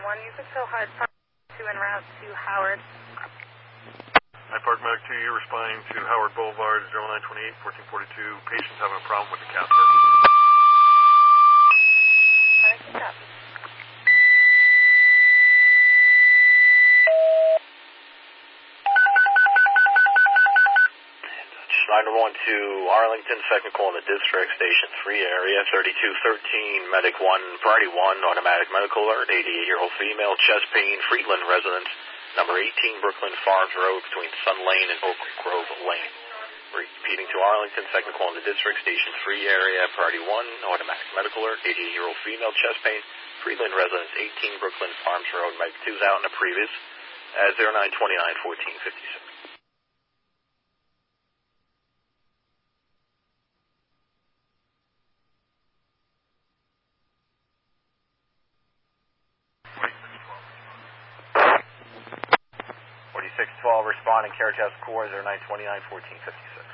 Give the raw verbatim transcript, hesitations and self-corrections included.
one. You could show Hyde Park two en route to Howard. Hyde Park Medic two, you're responding to Howard Boulevard, zero nine two eight, fourteen forty-two. Patient's having a problem with the catheter. Alright, good job. nine one to Arlington, second call in the district, station three area, thirty-two thirteen, medic one, priority one, automatic medical alert, eighty-eight-year-old female, chest pain, Friedland residence, number eighteen, Brooklyn Farms Road, between Sun Lane and Oak Grove Lane. Repeating to Arlington, second call in the district, station three area, priority one, automatic medical alert, eighty-eight-year-old female, chest pain, Friedland residence, eighteen, Brooklyn Farms Road, medic two's out in the previous, at zero nine two nine, fourteen fifty-six. forty-six twelve responding, Carriage House Core, zero nine two nine, fourteen fifty-six.